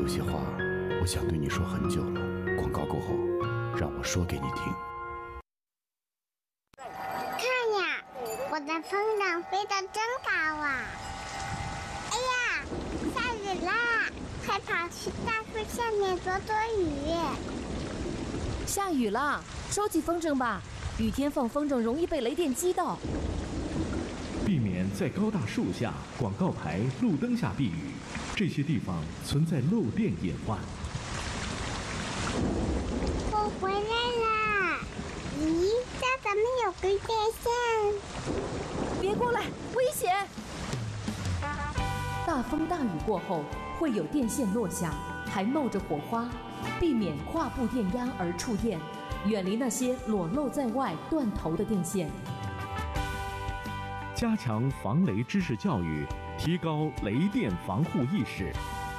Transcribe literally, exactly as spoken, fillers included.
有些话我想对你说很久了，广告过后，让我说给你听。 看呀，我的风筝飞得真高啊！哎呀，下雨啦！快跑去大树下面躲躲雨。 下雨啦，收起风筝吧，雨天放风筝容易被雷电击到。 避免在高大树下、广告牌、路灯下避雨，这些地方存在漏电隐患。 我回来啦！咦，这怎么有根电线？ 别过来，危险！大风大雨过后，会有电线落下，还冒着火花，避免跨步电压而触电，远离那些裸露在外、断头的电线。 加强防雷知识教育，提高雷电防护意识。